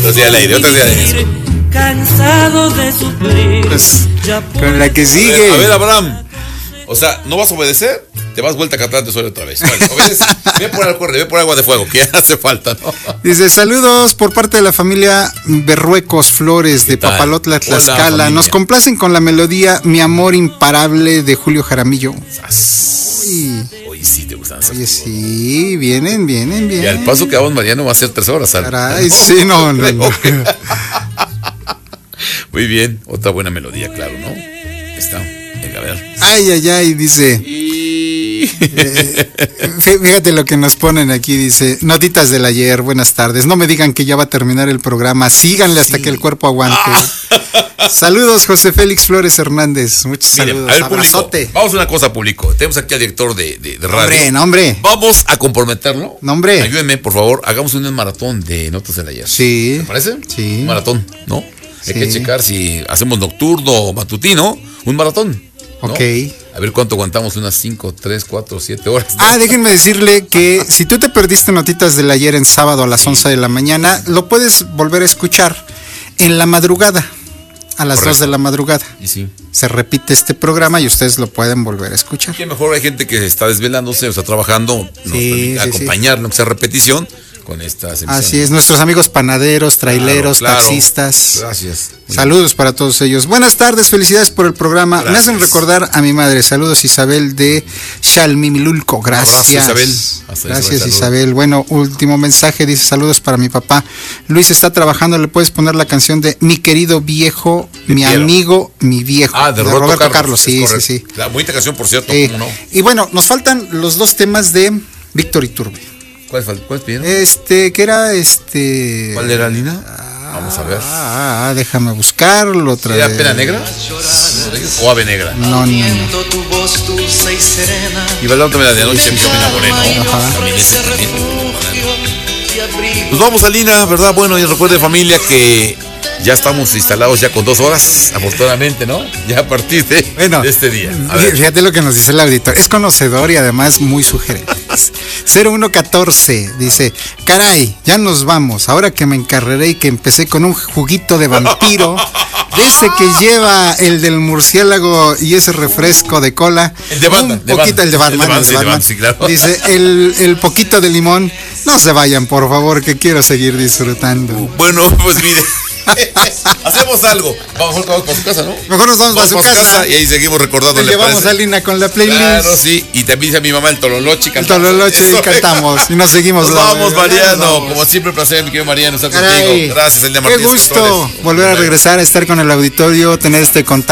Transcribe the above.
Otro día al aire, otro día de eso. Cansado de sufrir. Pues, con la que sigue. A ver, Abraham. O sea, ¿no vas a obedecer? Te vas vuelta a Catlán Sol otra vez. Vale, obedece. Ve por alcohol, ve por agua de fuego, que ya hace falta, ¿no? Dice, saludos por parte de la familia Berruecos Flores de tal? Papalotla, Hola, Tlaxcala. familia. Nos complacen con la melodía Mi amor imparable de Julio Jaramillo. Uy, Hoy sí te gustan esas oye, cosas. sí, vienen. Y al paso que vamos, Mariano, va a ser 3 horas. Caray, sí, no. Muy bien, otra buena melodía, claro, ¿no? Está, venga, a ver. Ay, dice. Fíjate lo que nos ponen aquí, dice, notitas del ayer, buenas tardes, no me digan que ya va a terminar el programa, síganle hasta que el cuerpo aguante. Saludos, José Félix Flores Hernández, muchos Miren, saludos, a ver, público, abrazote. vamos a una cosa, público. Tenemos aquí al director de radio. Nombre. Vamos a comprometerlo. Nombre. Ayúdenme, por favor, hagamos un maratón de notas del ayer. Sí. ¿Te parece? Sí. Un maratón, ¿no? Sí. Hay que checar si hacemos nocturno o matutino, un maratón, ¿no? Ok. A ver cuánto aguantamos, unas 5, 3, 4, 7 horas. ¿no? Déjenme decirle que si tú te perdiste notitas del ayer en sábado a las 11 de la mañana, lo puedes volver a escuchar en la madrugada, a las Correcto. 2 de la madrugada. Y sí. Se repite este programa y ustedes lo pueden volver a escuchar. Que mejor hay gente que está desvelándose o está trabajando, nos Sí, permite sí, acompañarlo, que sea repetición, con estas emisiones. Así es, nuestros amigos panaderos, traileros, Claro, claro. taxistas. Gracias. Muy Saludos para todos ellos. Buenas tardes, felicidades por el programa. Gracias. Me hacen recordar a mi madre. Saludos, Isabel de Chalmimilulco. Gracias. Abrazo, Isabel. Hasta Gracias, Isabel, Isabel. Bueno, último mensaje. Dice, saludos para mi papá. Luis está trabajando. Le puedes poner la canción de Mi querido viejo, mi Piero. amigo, mi viejo. De Roberto Carlos. Sí, es sí, correcto. sí. La bonita canción, por cierto, Eh, ¿cómo no? Y bueno, nos faltan los 2 temas de Víctor Iturbe. ¿Cuál pidieron? Que era ¿Cuál era, Lina? Vamos a ver. Déjame buscarlo otra ¿Era vez. Pena Negra? ¿O Ave Negra? No. Tu voz dulce y serena. Y bailando también la de anoche, mi me enamoré, ¿no? Ajá. También ese también. Pues vamos a Lina, ¿verdad? Bueno, y recuerde, familia, que ya estamos instalados ya con 2 horas, afortunadamente, ¿no? Ya a partir de este día. A ver. Fíjate lo que nos dice el auditor. Es conocedor y además muy sugerente. 0114 dice, caray, ya nos vamos. Ahora que me encarreré y que empecé con un juguito de vampiro, de ese que lleva el del murciélago y ese refresco de cola. El de Batman. El de Batman. Sí, claro. Dice, el poquito de limón. No se vayan, por favor, que quiero seguir disfrutando. Bueno, pues mire. Hacemos algo. Vamos para su casa, ¿no? Mejor nos vamos a su casa. y ahí seguimos recordando. Le llevamos a Lina con la playlist. Claro, sí. Y también dice a mi mamá el Tololoche. El Tololoche y cantamos. Y nos seguimos. Nos vamos, Mariano. Como siempre, un placer, mi querido Mariano, estar contigo. Gracias, Elia Qué Martínez. gusto volver a regresar a estar con el auditorio, tener este contacto.